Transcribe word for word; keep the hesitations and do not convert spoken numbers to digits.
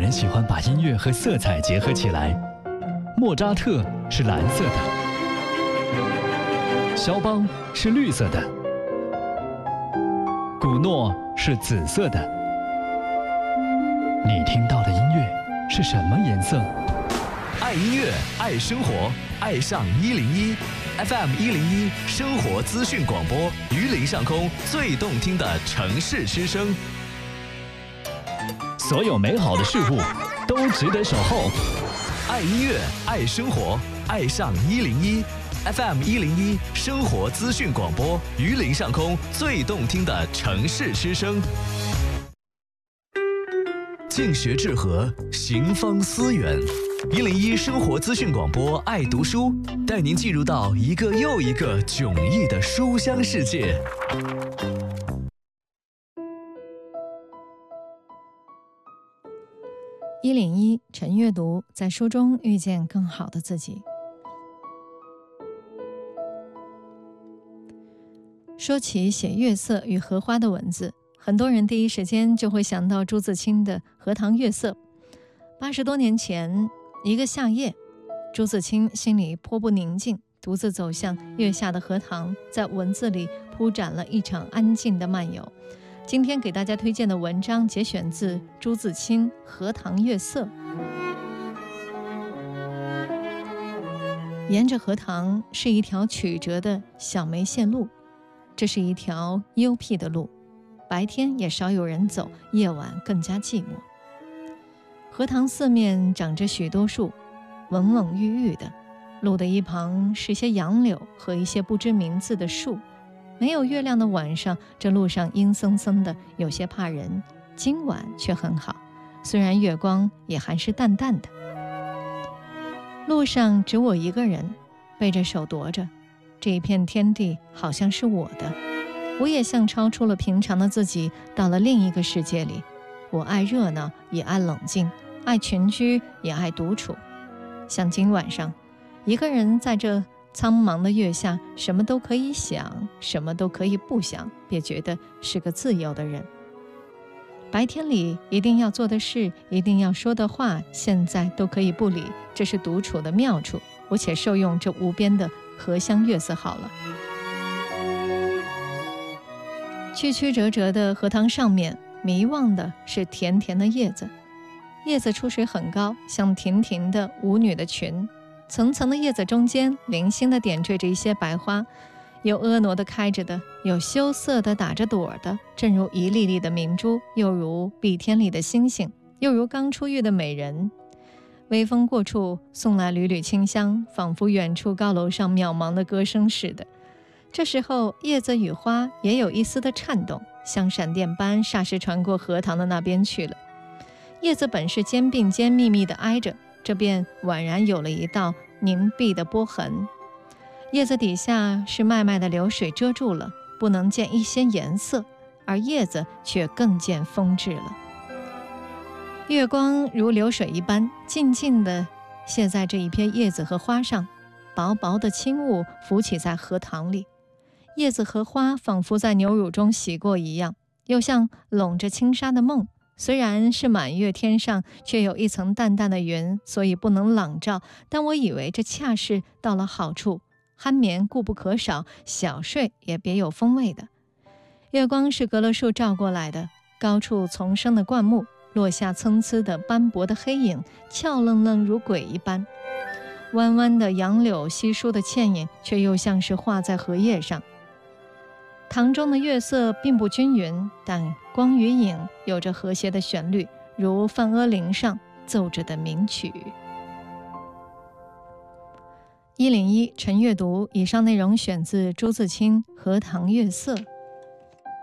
人喜欢把音乐和色彩结合起来。莫扎特是蓝色的，肖邦是绿色的，古诺是紫色的。你听到的音乐是什么颜色？ 爱音乐，爱生活，爱上一零一 F M 一零一生活资讯广播，榆林上空最动听的城市之声。 所有美好的事物都值得守候。 爱音乐，爱生活，爱上一零一 F M 一零一生活资讯广播，榆林上空最动听的城市之声。静学致和，行方思远。一零一生活资讯广播，爱读书，带您进入到一个又一个迥异的书香世界。 一零一晨阅读，在书中遇见更好的自己。说起写月色与荷花的文字，很多人第一时间就会想到朱自清的《荷塘月色》。八十多年前，一个夏夜，朱自清心里颇不宁静，独自走向月下的荷塘，在文字里铺展了一场安静的漫游。今天给大家推荐的文章节选自朱自清《荷塘月色》。沿着荷塘是一条曲折的小梅线路，这是一条幽僻的路，白天也少有人走，夜晚更加寂寞。荷塘四面长着许多树，蓊蓊郁郁的，路的一旁是些杨柳和一些不知名字的树。没有月亮的晚上，这路上阴森森的，有些怕人。今晚却很好，虽然月光也还是淡淡的。路上只我一个人，背着手踱着，这一片天地好像是我的，我也像超出了平常的自己，到了另一个世界里。我爱热闹，也爱冷静，爱群居，也爱独处。像今晚上，一个人在这苍茫的月下，什么都可以想，什么都可以不想，别觉得是个自由的人。白天里一定要做的事，一定要说的话，现在都可以不理，这是独处的妙处。我且受用这无边的荷香月色好了。曲曲折折的荷塘上面，迷望的是甜甜的叶子，叶子出水很高，像亭亭的舞女的裙。层层的叶子中间，零星地点缀着一些白花，有婀娜地开着的，有羞涩地打着朵的，正如一粒粒的明珠，又如碧天里的星星，又如刚出浴的美人。微风过处，送来缕缕清香，仿佛远处高楼上渺茫的歌声似的。这时候，叶子与花也有一丝的颤动，像闪电般霎时传过荷塘的那边去了。叶子本是肩并肩密密地挨着，这便宛然有了一道凝碧的波痕。叶子底下是脉脉的流水遮住了，不能见一些颜色，而叶子却更见风致了。月光如流水一般，静静地泻在这一片叶子和花上，薄薄的轻雾浮起在荷塘里。叶子和花仿佛在牛乳中洗过一样，又像笼着轻纱的梦。虽然是满月天上，却有一层淡淡的云，所以不能朗照，但我以为这恰是到了好处，酣眠固不可少，小睡也别有风味的。月光是隔了树照过来的，高处丛生的灌木，落下参差的斑驳的黑影，俏愣愣如鬼一般。弯弯的杨柳稀疏的倩影，却又像是画在荷叶上。塘中的月色并不均匀，但光与影有着和谐的旋律，如梵阿铃上奏着的名曲。一零一晨阅读，以上内容选自朱自清《荷塘月色》。